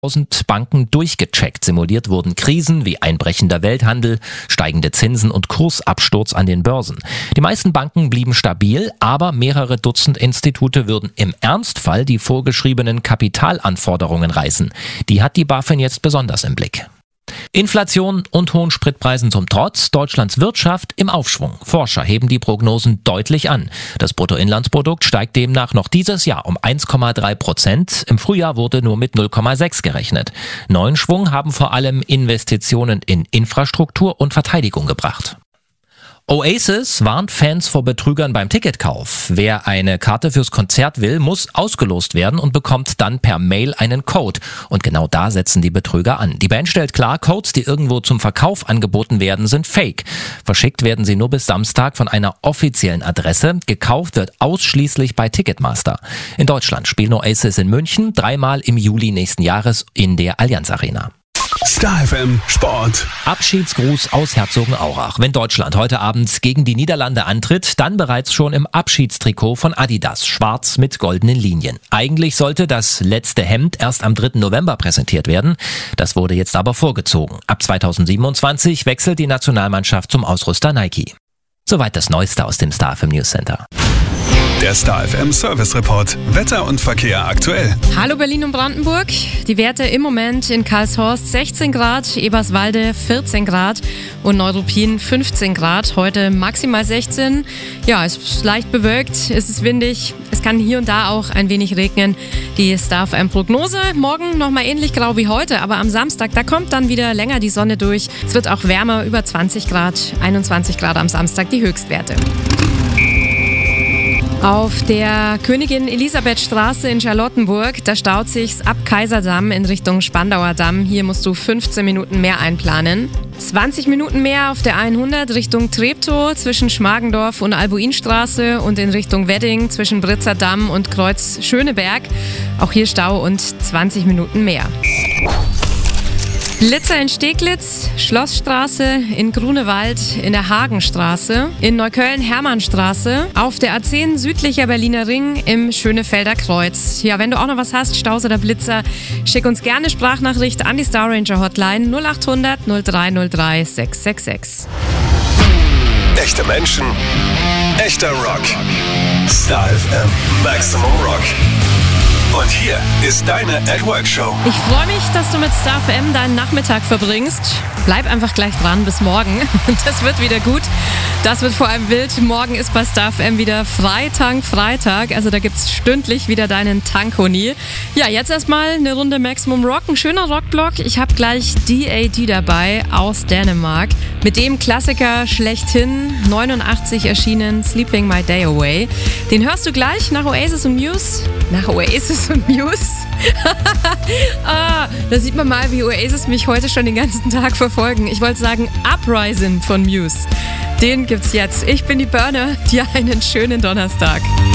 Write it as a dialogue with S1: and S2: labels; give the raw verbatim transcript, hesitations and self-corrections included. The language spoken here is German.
S1: tausend Banken durchgecheckt. Simuliert wurden Krisen wie einbrechender Welthandel, steigende Zinsen und Kursabsturz an den Börsen. Die meisten Banken blieben stabil, aber mehrere Dutzend Institute würden im Ernstfall die vorgeschriebenen Kapitalanforderungen reißen. Die hat die BaFin jetzt besonders im Blick. Inflation und hohen Spritpreisen zum Trotz, Deutschlands Wirtschaft im Aufschwung. Forscher heben die Prognosen deutlich an. Das Bruttoinlandsprodukt steigt demnach noch dieses Jahr um eins Komma drei Prozent. Im Frühjahr wurde nur mit null Komma sechs gerechnet. Neuen Schwung haben vor allem Investitionen in Infrastruktur und Verteidigung gebracht. Oasis warnt Fans vor Betrügern beim Ticketkauf. Wer eine Karte fürs Konzert will, muss ausgelost werden und bekommt dann per Mail einen Code. Und genau da setzen die Betrüger an. Die Band stellt klar, Codes, die irgendwo zum Verkauf angeboten werden, sind fake. Verschickt werden sie nur bis Samstag von einer offiziellen Adresse. Gekauft wird ausschließlich bei Ticketmaster. In Deutschland spielen Oasis in München dreimal im Juli nächsten Jahres in der Allianz Arena.
S2: Star F M Sport.
S1: Abschiedsgruß aus Herzogenaurach. Wenn Deutschland heute Abend gegen die Niederlande antritt, dann bereits schon im Abschiedstrikot von Adidas, schwarz mit goldenen Linien. Eigentlich sollte das letzte Hemd erst am dritten November präsentiert werden. Das wurde jetzt aber vorgezogen. Ab zweitausendsiebenundzwanzig wechselt die Nationalmannschaft zum Ausrüster Nike. Soweit das Neueste aus dem Star F M News Center.
S2: Der Star F M Service Report. Wetter und Verkehr aktuell.
S3: Hallo Berlin und Brandenburg. Die Werte im Moment in Karlshorst sechzehn Grad, Eberswalde vierzehn Grad und Neuruppin fünfzehn Grad. Heute maximal sechzehn. Ja, es ist leicht bewölkt, es ist windig. Es kann hier und da auch ein wenig regnen. Die Star F M Prognose. Morgen nochmal ähnlich grau wie heute, aber am Samstag, da kommt dann wieder länger die Sonne durch. Es wird auch wärmer, über zwanzig Grad, einundzwanzig Grad am Samstag die Höchstwerte. Auf der Königin Elisabeth Straße in Charlottenburg, da staut sich's ab Kaiserdamm in Richtung Spandauer Damm. Hier musst du fünfzehn Minuten mehr einplanen. zwanzig Minuten mehr auf der hundert Richtung Treptow zwischen Schmargendorf und Albuinstraße und in Richtung Wedding zwischen Britzer Damm und Kreuz Schöneberg. Auch hier Stau und zwanzig Minuten mehr. Blitzer in Steglitz, Schlossstraße, in Grunewald, in der Hagenstraße, in Neukölln Hermannstraße, auf der A zehn südlicher Berliner Ring im Schönefelder Kreuz. Ja, wenn du auch noch was hast, Staus oder Blitzer, schick uns gerne Sprachnachricht an die Star Ranger Hotline null acht hundert null drei null drei sechs sechs sechs.
S2: Echte Menschen, echter Rock. Star F M Maximum Rock. Und hier ist deine At-Work-Show.
S3: Ich freue mich, dass du mit Star F M deinen Nachmittag verbringst. Bleib einfach gleich dran bis morgen. Das wird wieder gut. Das wird vor allem wild. Morgen ist bei Star F M wieder Freitag, Freitag. Also da gibt's stündlich wieder deinen Tank-Honi. Ja, jetzt erstmal eine Runde Maximum Rock. Ein schöner Rockblock. Ich habe gleich D A D dabei aus Dänemark. Mit dem Klassiker schlechthin, neunundachtzig erschienen, Sleeping My Day Away. Den hörst du gleich nach Oasis und Muse. Nach Oasis und Muse. ah, da sieht man mal, wie Oasis mich heute schon den ganzen Tag verfolgen. Ich wollte sagen Uprising von Muse. Den gibt's jetzt. Ich bin die Burner. Dir einen schönen Donnerstag.